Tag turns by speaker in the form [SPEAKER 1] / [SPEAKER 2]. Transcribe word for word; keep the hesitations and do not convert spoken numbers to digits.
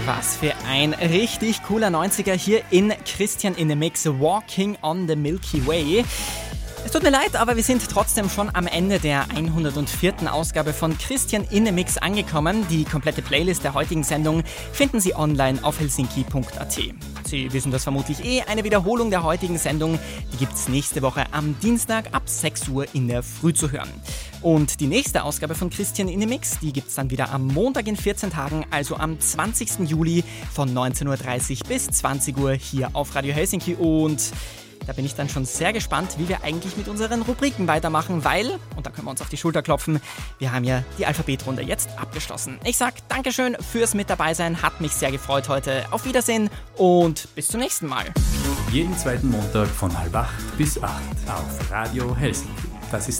[SPEAKER 1] Was für ein richtig cooler neunziger hier in Christian in the Mix, Walking on the Milky Way. Es tut mir leid, aber wir sind trotzdem schon am Ende der hundertvierten Ausgabe von Christian in the Mix angekommen. Die komplette Playlist der heutigen Sendung finden Sie online auf helsinki punkt a t. Sie wissen das vermutlich eh, eine Wiederholung der heutigen Sendung, die gibt es nächste Woche am Dienstag ab sechs Uhr in der Früh zu hören. Und die nächste Ausgabe von Christian in the Mix, die gibt es dann wieder am Montag in vierzehn Tagen, also am zwanzigsten Juli von neunzehn Uhr dreißig bis zwanzig Uhr hier auf Radio Helsinki. Und da bin ich dann schon sehr gespannt, wie wir eigentlich mit unseren Rubriken weitermachen, weil, und da können wir uns auf die Schulter klopfen, wir haben ja die Alphabetrunde jetzt abgeschlossen. Ich sag Dankeschön fürs mit dabei sein, hat mich sehr gefreut heute. Auf Wiedersehen und bis zum nächsten Mal.
[SPEAKER 2] Jeden zweiten Montag von halb acht bis acht auf Radio Helsinki. Das ist